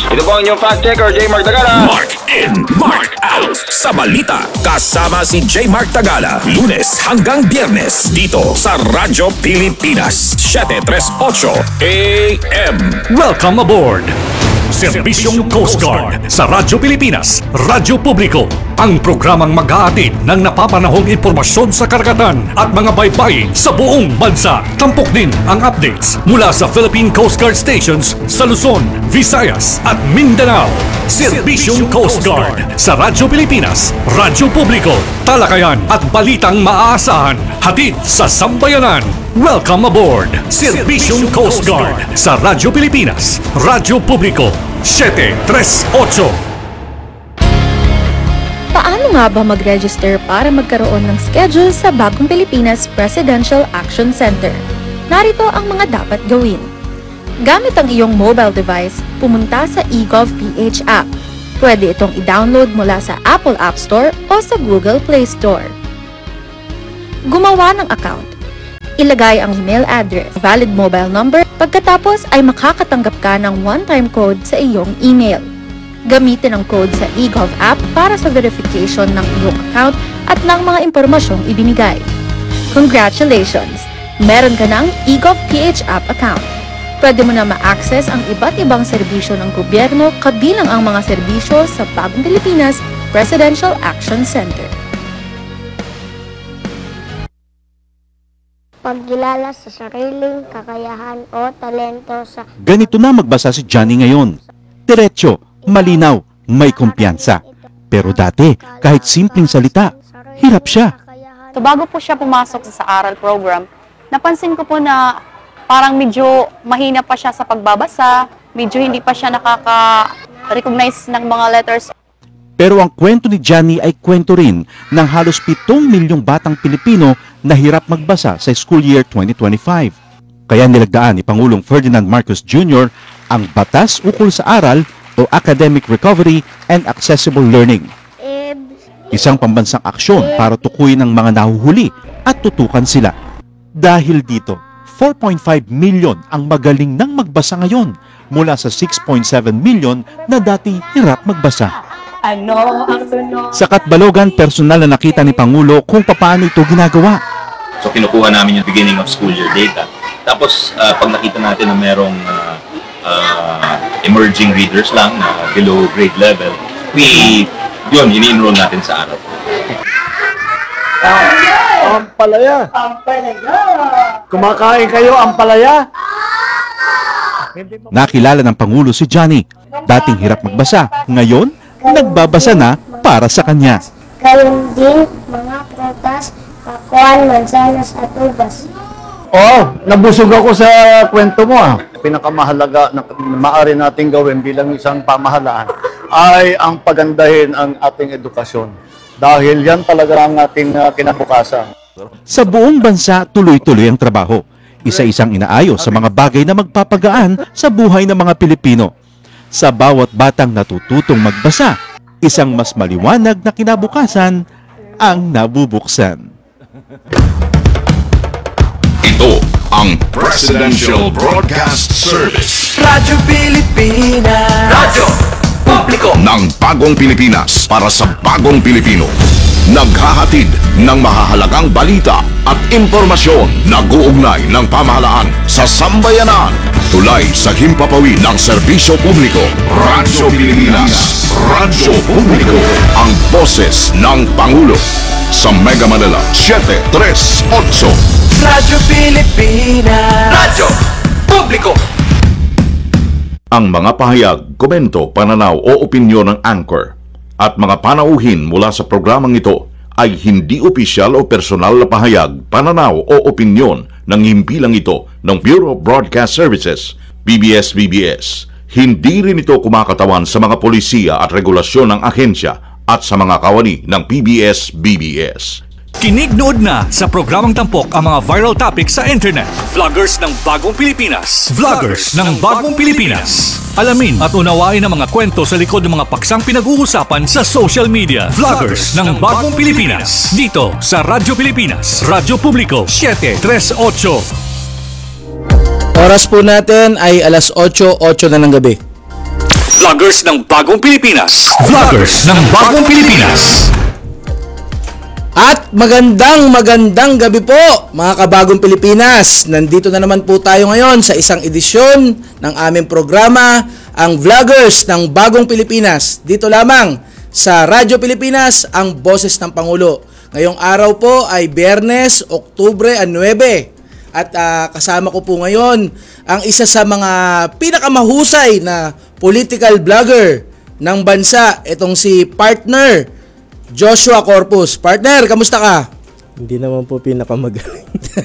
Ito po ang inyong fact checker, J. Mark Tagala. Mark in, Mark out sa balita. Kasama si J. Mark Tagala. Lunes hanggang Biyernes dito sa Radyo Pilipinas 738 AM. Welcome aboard! Serbisyong Coast Guard sa Radyo Pilipinas, Radyo Publiko. Ang programang mag-aatid ng napapanahong impormasyon sa karagatan at mga baybayin sa buong bansa. Tampok din ang updates mula sa Philippine Coast Guard stations sa Luzon, Visayas at Mindanao. Serbisyong Coast Guard sa Radyo Pilipinas, Radyo Publiko. Talakayan at balitang maaasahan. Hatid sa sambayanan. Welcome aboard! Serbisyong Coast Guard sa Radyo Pilipinas, Radyo Publiko, 738. Paano nga ba mag-register para magkaroon ng schedule sa Bagong Pilipinas Presidential Action Center? Narito ang mga dapat gawin. Gamit ang iyong mobile device, pumunta sa eGovPH app. Pwede itong i-download mula sa Apple App Store o sa Google Play Store. Gumawa ng account. Ilagay ang email address, valid mobile number, pagkatapos ay makakatanggap ka ng one-time code sa iyong email. Gamitin ang code sa eGov app para sa verification ng iyong account at ng mga impormasyong ibinigay. Congratulations! Meron ka ng eGovPH app account. Pwede mo na ma-access ang iba't ibang serbisyo ng gobyerno kabilang ang mga serbisyo sa Bagong Pilipinas Presidential Action Center. Pagkilala sa sariling kakayahan o talento sa... Ganito na magbasa si Johnny ngayon. Diretso, malinaw, may kumpiyansa. Pero dati, kahit simpleng salita, hirap siya. So bago po siya pumasok sa aral program, napansin ko po na parang medyo mahina pa siya sa pagbabasa, medyo hindi pa siya nakaka-recognize ng mga letters. Pero ang kwento ni Johnny ay kwento rin ng halos 7 milyong batang Pilipino na hirap magbasa sa school year 2025. Kaya nilagdaan ni Pangulong Ferdinand Marcos Jr. ang Batas Ukol sa Aral o Academic Recovery and Accessible Learning. Isang pambansang aksyon para tukuyin ang mga nahuhuli at tutukan sila. Dahil dito, 4.5 million ang magaling nang magbasa ngayon mula sa 6.7 million na dati hirap magbasa. Sa Katbalogan, personal na nakita ni Pangulo kung paano ito ginagawa. So kinukuha namin yung beginning of school year data. Tapos pag nakita natin na merong emerging readers lang na below grade level, ini-enroll natin sa araw. Ampalaya. Kumakain kayo ampalaya? Nakilala ng Pangulo si Johnny. Dating hirap magbasa, ngayon nagbabasa na para sa kanya. Gayun din mga prutas, kakuan, mansanas at ubas. Nabusog ako sa kwento mo Pinakamahalaga na maaari nating gawin bilang isang pamahalaan ay ang pagandahin ang ating edukasyon. Dahil yan talaga ang ating kinabukasan. Sa buong bansa, tuloy-tuloy ang trabaho. Isa-isang inaayos sa mga bagay na magpapagaan sa buhay ng mga Pilipino. Sa bawat batang natututong magbasa, isang mas maliwanag na kinabukasan ang nabubuksan. Ito ang Presidential Broadcast Service. Radyo Pilipinas. Radyo Publiko Ng Bagong Pilipinas para sa Bagong Pilipino. Naghahatid ng mahahalagang balita at impormasyon na guugnay ng pamahalaan sa sambayanan. Tulay sa himpapawid ng serbisyo publiko. Radyo Pilipinas. Radyo Publiko. Ang boses ng Pangulo. Sa Mega Manila, 738. Radyo Pilipinas. Radyo Publiko. Ang mga pahayag, komento, pananaw o opinyon ng anchor at mga panauhin mula sa programang ito ay hindi opisyal o personal na pahayag, pananaw o opinyon ng himpilang ito ng Bureau of Broadcast Services, BBS-BBS. Hindi rin ito kumakatawan sa mga polisiya at regulasyon ng ahensya at sa mga kawani ng PBS-BBS. Kinig-nood na sa programang tampok ang mga viral topics sa internet. Vloggers ng Bagong Pilipinas. Vloggers ng Bagong Pilipinas. Alamin at unawain ang mga kwento sa likod ng mga paksang pinag-uusapan sa social media. Vloggers ng Bagong Pilipinas. Dito sa Radyo Pilipinas. Radyo Publiko 738. Oras po natin ay alas 8:08 na ng gabi. Vloggers ng Bagong Pilipinas. Vloggers ng Bagong Pilipinas. At magandang gabi po mga kabagong Pilipinas. Nandito na naman po tayo ngayon sa isang edisyon ng aming programa, ang Vloggers ng Bagong Pilipinas. Dito lamang sa Radyo Pilipinas, ang Boses ng Pangulo. Ngayong araw po ay Biyernes, Oktubre 9. At kasama ko po ngayon ang isa sa mga pinakamahusay na political vlogger ng bansa, itong si partner Joshua Corpus. Partner, kamusta ka? Hindi naman po pinakamagaling.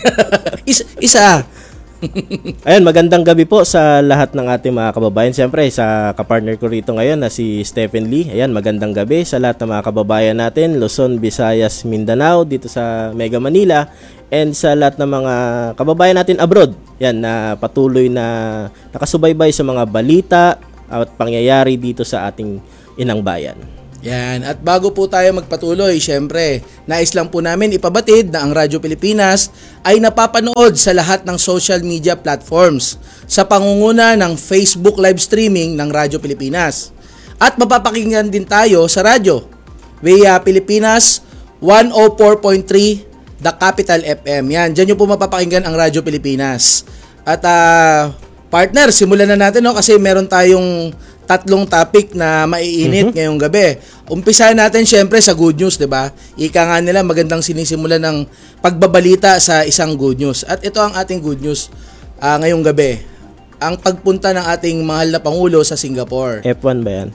Isa. Ayun, magandang gabi po sa lahat ng ating mga kababayan. Siyempre, sa kapartner ko rito ngayon na si Stephen Lee. Ayan, magandang gabi sa lahat ng mga kababayan natin, Luzon, Visayas, Mindanao, dito sa Mega Manila, and sa lahat ng mga kababayan natin abroad. Yan, na patuloy na nakasubaybay sa mga balita at pangyayari dito sa ating inang bayan. Yan. At bago po tayo magpatuloy, syempre, nais lang po namin ipabatid na ang Radyo Pilipinas ay napapanood sa lahat ng social media platforms sa pangunguna ng Facebook live streaming ng Radyo Pilipinas. At mapapakinggan din tayo sa radyo via Pilipinas 104.3 The Capital FM. Yan, dyan yung po mapapakinggan ang Radyo Pilipinas. At partner, simulan na natin kasi meron tayong tatlong topic na maiinit ngayong gabi. Umpisahan natin syempre sa good news, 'di ba? Ika nga nila magandang sinisimulan ng pagbabalita sa isang good news. At ito ang ating good news ngayong gabi. Ang pagpunta ng ating mahal na Pangulo sa Singapore. F1 ba yan?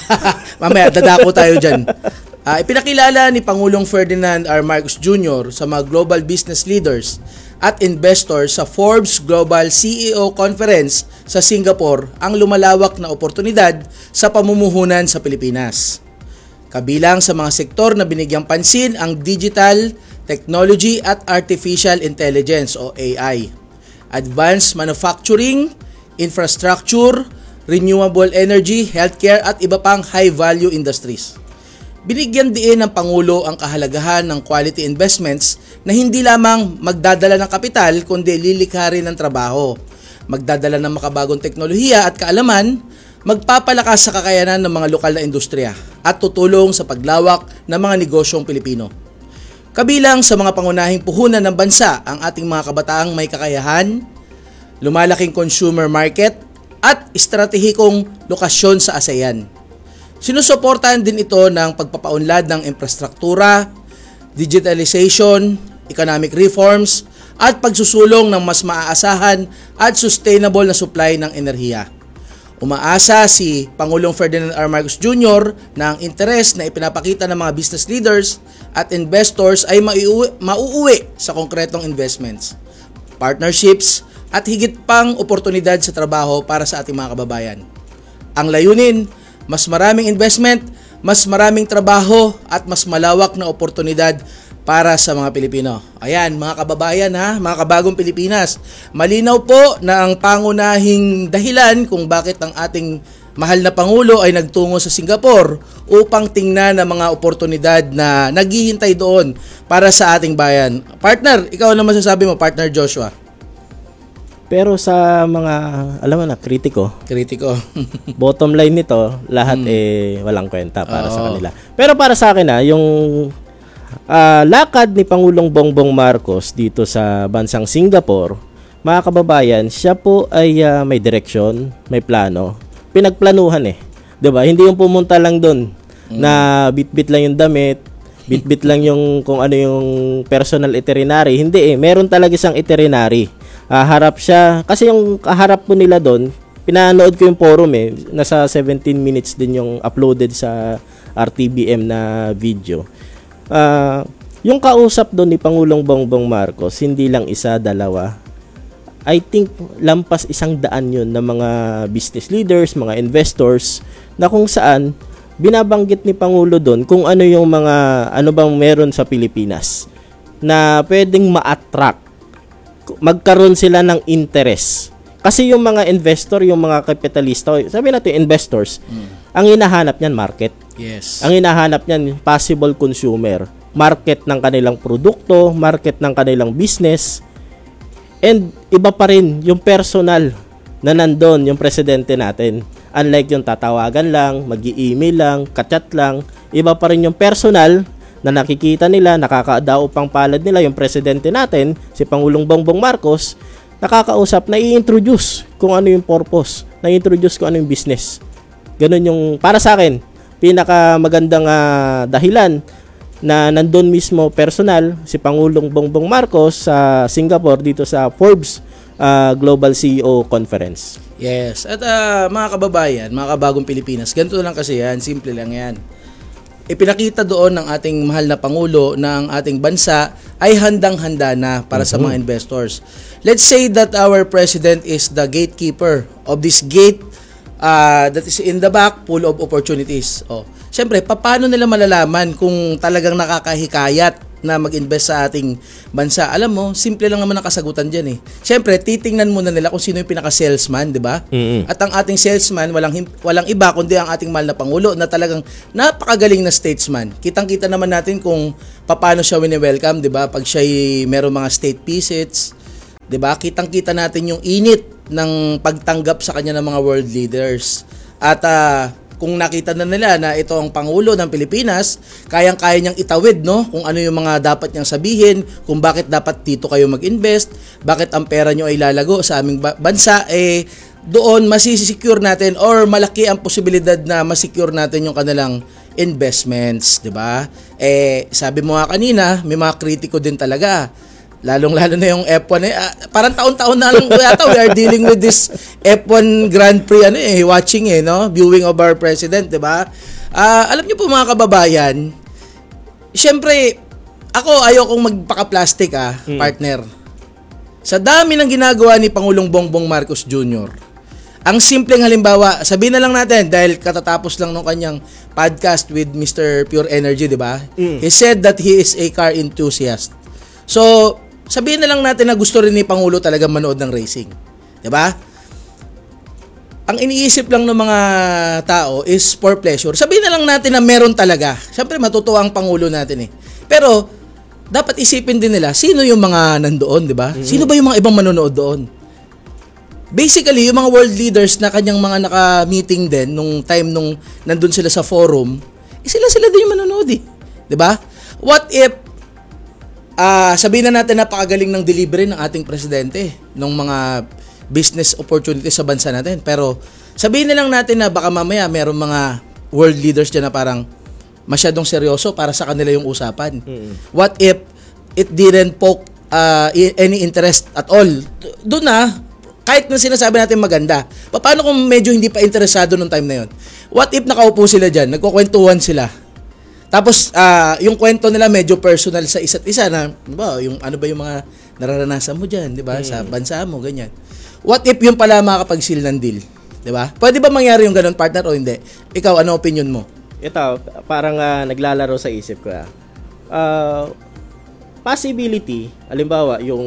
Mamaya, dadako tayo dyan. Ipinakilala ni Pangulong Ferdinand R. Marcos Jr. sa mga global business leaders at investors sa Forbes Global CEO Conference sa Singapore ang lumalawak na oportunidad sa pamumuhunan sa Pilipinas. Kabilang sa mga sektor na binigyang pansin ang digital, technology at artificial intelligence o AI, advanced manufacturing, infrastructure, renewable energy, healthcare at iba pang high-value industries. Binigyan din ng Pangulo ang kahalagahan ng quality investments na hindi lamang magdadala ng kapital kundi lilikha rin ng trabaho, magdadala ng makabagong teknolohiya at kaalaman, magpapalakas sa kakayanan ng mga lokal na industriya at tutulong sa paglawak ng mga negosyong Pilipino. Kabilang sa mga pangunahing puhunan ng bansa ang ating mga kabataang may kakayahan, lumalaking consumer market at estratehikong lokasyon sa ASEAN. Sinusuportahan din ito ng pagpapaunlad ng infrastruktura, digitalization, economic reforms, at pagsusulong ng mas maaasahan at sustainable na supply ng enerhiya. Umaasa si Pangulong Ferdinand R. Marcos Jr. na ang interes na ipinapakita ng mga business leaders at investors ay mauuwi sa konkretong investments, partnerships, at higit pang oportunidad sa trabaho para sa ating mga kababayan. Ang layunin, mas maraming investment, mas maraming trabaho at mas malawak na oportunidad para sa mga Pilipino. Ayan, mga kababayan mga kabagong Pilipinas. Malinaw po na ang pangunahing dahilan kung bakit ang ating mahal na Pangulo ay nagtungo sa Singapore upang tingnan ang mga oportunidad na naghihintay doon para sa ating bayan. Partner, ikaw ano masasabi mo, partner Joshua? Pero sa mga, alam mo na, kritiko. Bottom line nito, lahat walang kwenta para sa kanila. Pero para sa akin yung lakad ni Pangulong Bongbong Marcos dito sa bansang Singapore, mga kababayan, siya po ay may direksyon, may plano. Pinagplanuhan 'di ba? Hindi yung pumunta lang doon na bitbit lang yung damit, bitbit lang yung kung ano yung personal itinerary. Hindi meron talaga siyang itinerary. Harap siya, kasi yung kaharap po nila doon, pinanood ko yung forum nasa 17 minutes din yung uploaded sa RTBM na video. Yung kausap doon ni Pangulong Bongbong Marcos, hindi lang isa, dalawa. I think lampas 100 yun ng mga business leaders, mga investors, na kung saan binabanggit ni Pangulo doon kung ano yung mga, ano bang meron sa Pilipinas na pwedeng ma-attract, magkaroon sila ng interest. Kasi yung mga investor, yung mga kapitalista, sabi natin investors, ang hinahanap niyan market. Yes. Ang hinahanap niyan possible consumer, market ng kanilang produkto, market ng kanilang business. And iba pa rin yung personal na nandun, yung presidente natin. Unlike yung tatawagan lang, mag-i-email lang, ka-chat lang, iba pa rin yung personal na nakikita nila, nakakaadao pang palad nila yung presidente natin, si Pangulong Bongbong Marcos, nakakausap, na-i-introduce kung ano yung purpose, na-i-introduce kung ano yung business. Ganun yung, para sa akin, pinakamagandang dahilan na nandun mismo personal si Pangulong Bongbong Marcos sa Singapore dito sa Forbes Global CEO Conference. Yes. At mga kababayan, mga kabagong Pilipinas, ganito lang kasi yan, simple lang yan. Ipinakita doon ng ating mahal na Pangulo na ang ating bansa ay handang-handa na para sa mga investors. Let's say that our President is the gatekeeper of this gate that is in the back, full of opportunities. Siyempre, paano nila malalaman kung talagang nakakahikayat na mag-invest sa ating bansa? Alam mo, simple lang naman ang kasagutan dyan eh. Siyempre, titingnan muna nila kung sino yung pinaka-salesman, di ba? At ang ating salesman, walang iba kundi ang ating mahal na Pangulo na talagang napakagaling na statesman. Kitang-kita naman natin kung paano siya wini-welcome, di ba? Pag siya meron mga state visits, di ba? Kitang-kita natin yung init ng pagtanggap sa kanya ng mga world leaders. At kung nakita na nila na ito ang Pangulo ng Pilipinas, kayang-kaya niyang itawid, no? Kung ano yung mga dapat niyang sabihin, kung bakit dapat dito kayo mag-invest, bakit ang pera niyo ay lalago sa aming bansa, doon masisecure natin or malaki ang posibilidad na masecure natin yung kanilang investments, di ba? Sabi mo nga kanina, may mga kritiko din talaga. Lalong-lalo na yung F1 parang taon-taon na lang yata we are dealing with this F1 Grand Prix watching no, viewing of our president, 'di ba? Alam niyo po mga kababayan, syempre ako ayokong magpaka-plastic partner. Sa dami ng ginagawa ni Pangulong Bongbong Marcos Jr., ang simpleng halimbawa, sabihin na lang natin dahil katatapos lang ng kanyang podcast with Mr. Pure Energy, 'di ba? He said that he is a car enthusiast. So, sabihin na lang natin na gusto rin ni Pangulo talaga manood ng racing. 'Di ba? Ang iniisip lang ng mga tao is for pleasure. Sabihin na lang natin na meron talaga. Siyempre matutuwa ang Pangulo natin Pero dapat isipin din nila sino yung mga nandoon, 'di ba? Sino ba yung mga ibang manonood doon? Basically, yung mga world leaders na kanyang mga naka-meeting din nung time nung nandun sila sa forum, sila din yung manonood 'Di ba? What if sabihin na natin napakagaling ng delivery ng ating presidente ng mga business opportunities sa bansa natin. Pero sabihin na lang natin na baka mamaya merong mga world leaders dyan na parang masyadong seryoso para sa kanila yung usapan. What if it didn't poke any interest at all? Doon kahit na sinasabi natin maganda, paano kung medyo hindi pa interesado nung time na yun? What if nakaupo sila dyan, nagkukwentuhan sila? Tapos, yung kwento nila medyo personal sa isa't isa na, diba, yung ano ba yung mga nararanasan mo dyan, diba, sa bansa mo, ganyan. What if yung pala makakapag-seal ng deal? Diba? Pwede ba mangyari yung ganun, partner, o hindi? Ikaw, ano opinion mo? Ito, parang naglalaro sa isip ko. Possibility, halimbawa, yung,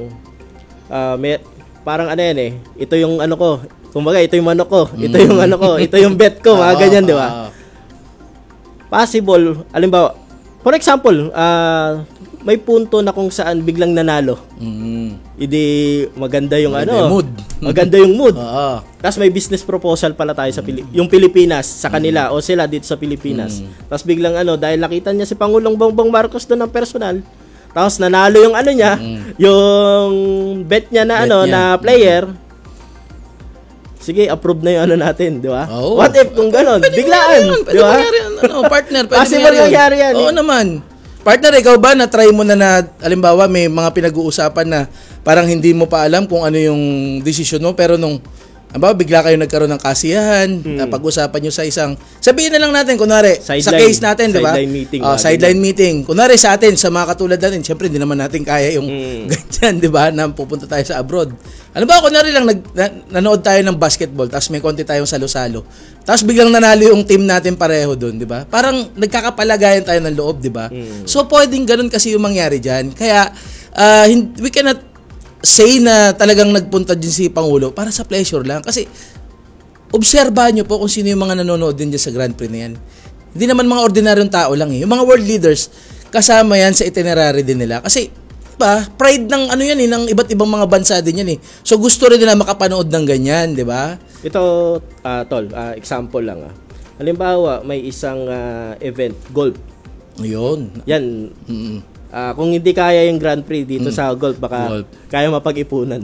parang ano yan ito yung ano ko, kumbaga, ito yung manok ko, ito yung ano ko, ito yung bet ko, mga ganyan, diba? Possible, alimbawa, for example, may punto na kung saan biglang nanalo. Hindi maganda yung mood. Maganda yung mood. Tapos may business proposal pala tayo sa yung Pilipinas sa kanila o sila dito sa Pilipinas. Tapos biglang dahil nakita niya si Pangulong Bongbong Marcos doon ng personal. Tapos nanalo yung niya, yung bet niya na na player. Sige, approve na yung natin, di ba? What if kung gano'n? Biglaan, di ba? Partner, pwede possible mangyari yan. Oo naman. Partner, ikaw ba na-try mo na halimbawa may mga pinag-uusapan na parang hindi mo pa alam kung ano yung decision mo, pero nung bigla kayo nagkaroon ng kasiyahan, pag-usapan nyo sa isang, sabihin na lang natin, kunwari, sa case natin, di ba? Sideline meeting. Sideline meeting. Kunwari sa atin, sa mga katulad natin, syempre, hindi naman natin kaya yung ganyan, di ba? Na pupunta tayo sa abroad. Ano ba, kunwari lang, nanood tayo ng basketball, tapos may konti tayong salo-salo. Tapos biglang nanalo yung team natin pareho doon, di ba? Parang nagkakapalagayan tayo ng loob, di ba? So, pwedeng ganun kasi yung mangyari dyan. Kaya, we cannot say na talagang nagpunta din si Pangulo para sa pleasure lang. Kasi, obserbahan nyo po kung sino yung mga nanonood din dyan sa Grand Prix na yan. Hindi naman mga ordinaryong tao lang Yung mga world leaders, kasama yan sa itinerary din nila. Kasi, diba, pride ng yan ng iba't ibang mga bansa din yan So, gusto rin nila makapanood ng ganyan, di ba? Ito, tol, example lang. Halimbawa, may isang event, golf. Yun. Yan. Kung hindi kaya yung Grand Prix dito sa golf, baka kaya mapag-ipunan.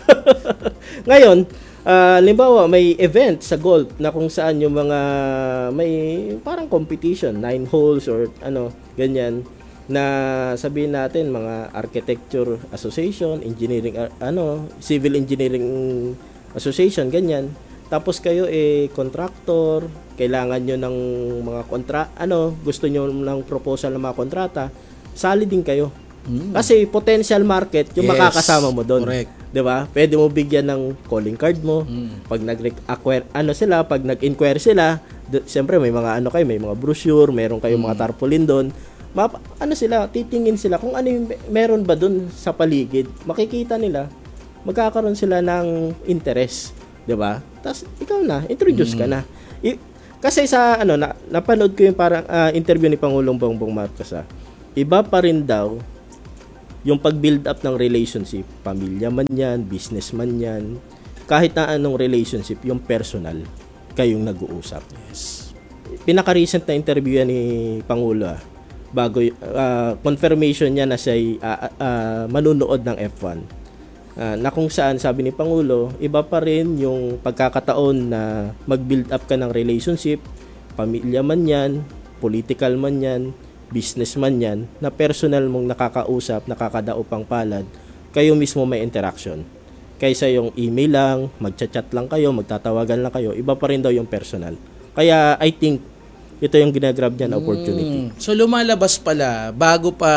Ngayon, halimbawa, may event sa golf na kung saan yung mga may parang competition, 9 holes or ganyan, na sabihin natin mga architecture association, engineering, civil engineering association, ganyan. Tapos kayo contractor, kailangan nyo ng mga gusto nyo ng proposal ng mga kontrata, sali din kayo. Kasi potential market yung makakasama mo doon. Correct. 'Di ba? Pwede mo bigyan ng calling card mo. Pag nag-acquire pag nag-inquire sila, siyempre may mga may mga brochure, meron kayong mga tarpaulin doon. Titingin sila kung ano yung meron ba doon sa paligid. Makikita nila, magkakaroon sila ng interest, 'di ba? Tapos ikaw na, introduce ka na. Kasi sa napanood ko yung parang interview ni Pangulong Bongbong Marcos. Iba pa rin daw yung pag-build up ng relationship, pamilya man yan, business man yan, kahit na anong relationship, yung personal, kayong nag-uusap. Yes. Pinaka-recent na interview yan ni Pangulo, bago confirmation niya na siya manunood ng F1. Na kung saan, sabi ni Pangulo, iba pa rin yung pagkakataon na mag-build up ka ng relationship, pamilya man yan, political man yan, businessman yan, na personal mong nakakausap, nakakadaupang palad, kayo mismo may interaction. Kaysa yung email lang, magchat-chat lang kayo, magtatawagan lang kayo, iba pa rin daw yung personal. Kaya I think ito yung ginagrab niya na opportunity. So lumalabas pala, bago pa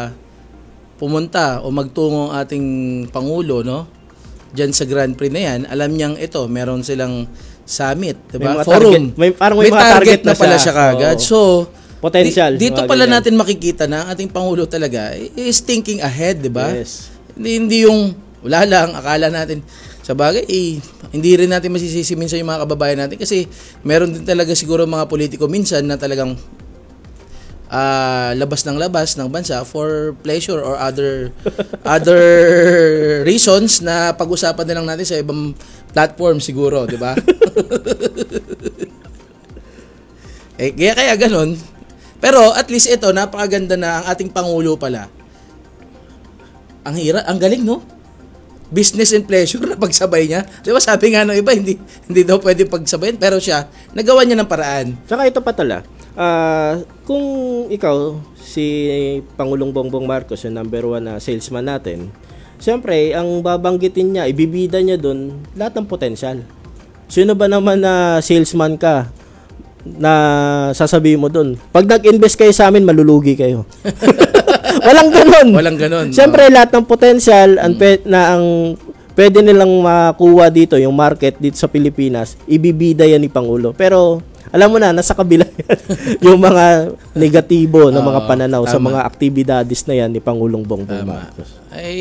pumunta o magtungo ang ating Pangulo, no? Diyan sa Grand Prix na yan, alam niyang ito, meron silang summit, diba? Forum. May mga target na pala siya kagad. So, potential. Dito pala natin makikita na ang ating Pangulo talaga is thinking ahead, di ba? Yes. Hindi yung wala lang, akala natin. Sa bagay, hindi rin natin masisisi minsan yung mga kababayan natin kasi meron din talaga siguro mga politiko minsan na talagang labas ng bansa for pleasure or other reasons na pag-usapan na lang natin sa ibang platform siguro, di ba? Kaya ganun. Pero at least ito, napakaganda na ang ating Pangulo pala. Ang galing, no? Business and pleasure na pagsabay niya. Di ba sabi nga ng iba, hindi daw pwede pagsabayin, pero siya, nagawa niya ng paraan. Tsaka ito pa tala, kung ikaw, si Pangulong Bongbong Marcos, yung number 1 na salesman natin, siyempre, ang babanggitin niya, ibibida niya doon, lahat ng potensyal. Sino ba naman na salesman ka, na sasabihin mo doon, pag nag-invest kayo sa amin, malulugi kayo. Walang ganun. Siyempre, lahat ng potential ang pwede nilang makuha dito, yung market dito sa Pilipinas, ibibida yan ni Pangulo. Pero, alam mo na, nasa kabila yung mga negatibo na mga pananaw sa mga aktibidades na yan ni Pangulong Bongbong Marcos.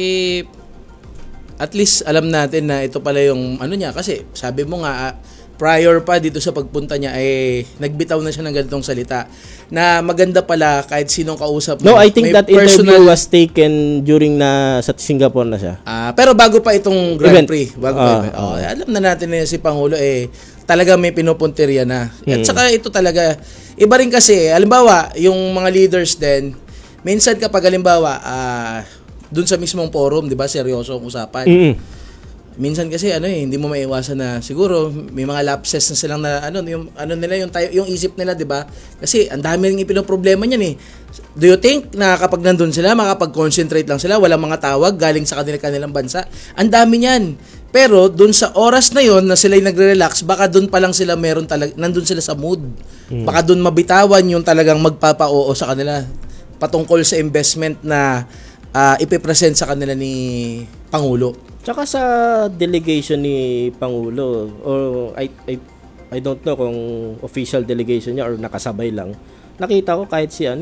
At least, alam natin na ito pala yung niya. Kasi, sabi mo nga, prior pa dito sa pagpunta niya nagbitaw na siya ng ganitong salita na maganda pala kahit sinong kausap mo. No, I think that interview was taken during sa Singapore na siya. Pero bago pa itong Grand Prix, alam na natin na si Pangulo talaga may pinupunteriya na. At saka ito talaga iba rin kasi halimbawa yung mga leaders din minsan kapag halimbawa dun sa mismong forum, 'di ba, seryoso ang usapan. Minsan kasi hindi mo maiwasan na siguro may mga lapses na silang na yung isip nila, 'di ba? Kasi ang dami ring ipinoproblema niyan Do you think na kapag nandun sila, makapag-concentrate lang sila, walang mga tawag galing sa kanilang bansa? Ang dami niyan. Pero dun sa oras na yon na sila'y nagre-relax, baka dun pa lang sila nandun sila sa mood. Baka dun mabitawan yung talagang magpapa-oo sa kanila patungkol sa investment na ipipresent sa kanila ni Pangulo. Tsaka sa delegation ni Pangulo, or I don't know kung official delegation niya or nakasabay lang, nakita ko kahit si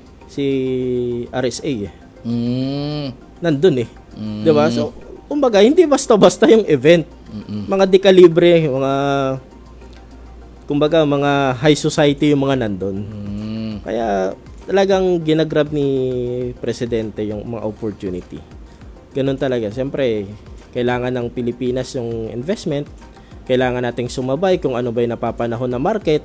RSA nandun diba? So, kumbaga, hindi basta-basta yung event. Mga dekalibre, mga high society yung mga nandun. Kaya talagang ginagrab ni Presidente yung mga opportunity. Ganun talaga. Siyempre, kailangan ng Pilipinas yung investment. kailangan nating sumabay kung ano ba yung napapanahon na market.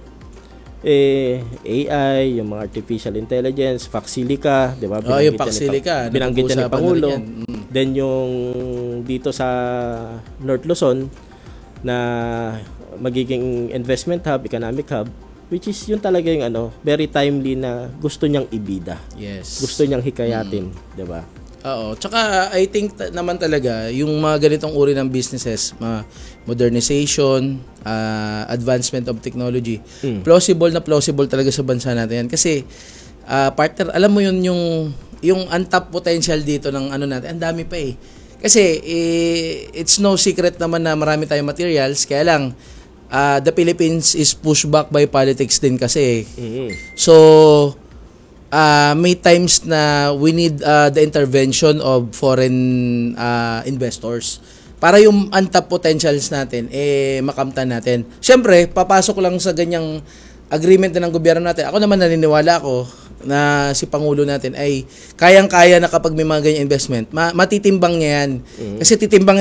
AI, yung mga artificial intelligence, Faxilica, di ba? Yung Faxilica. Binanggit niya ni Pangulo. Then yung dito sa North Luzon na magiging investment hub, economic hub, which is yun talaga yung very timely na gusto niyang ibida. Yes. Gusto niyang hikayatin, di ba? Oo. Tsaka I think naman talaga yung mga ganitong uri ng businesses, modernization, advancement of technology, plausible talaga sa bansa natin yan. Kasi partner, alam mo yun yung untapped potential dito ng natin, ang dami pa eh. Kasi it's no secret naman na marami tayong materials, kaya lang the Philippines is pushed back by politics din kasi. So may times na we need the intervention of foreign investors para yung untapped potentials natin makamtan natin. Siyempre, papasok lang sa ganyang agreement na ng gobyerno natin. Ako naman naniniwala ako na si Pangulo natin ay kayang-kaya na kapag may mga ganyang investment, matitimbang niya yan. Kasi titimbang